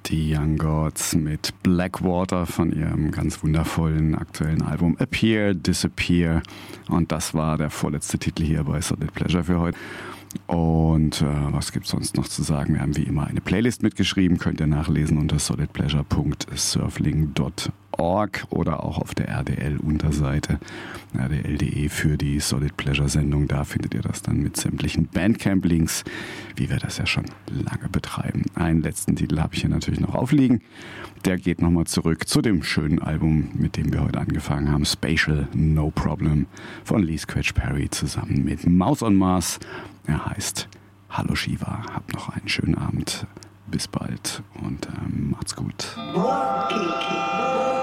Die Young Gods mit Blackwater von ihrem ganz wundervollen aktuellen Album Appear, Disappear. Und das war der vorletzte Titel hier bei Solid Pleasure für heute. Und was gibt's sonst noch zu sagen? Wir haben wie immer eine Playlist mitgeschrieben, könnt ihr nachlesen unter solidpleasure.surfling.org oder auch auf der RDL-Unterseite rdl.de für die Solid Pleasure-Sendung. Da findet ihr das dann mit sämtlichen Bandcamp-Links, wie wir das ja schon lange betreiben. Einen letzten Titel habe ich hier natürlich noch aufliegen. Der geht nochmal zurück zu dem schönen Album, mit dem wir heute angefangen haben, Spatial No Problem von Lee Scratch Perry zusammen mit Mouse on Mars. Er heißt Hallo Shiva. Habt noch einen schönen Abend. Bis bald und macht's gut.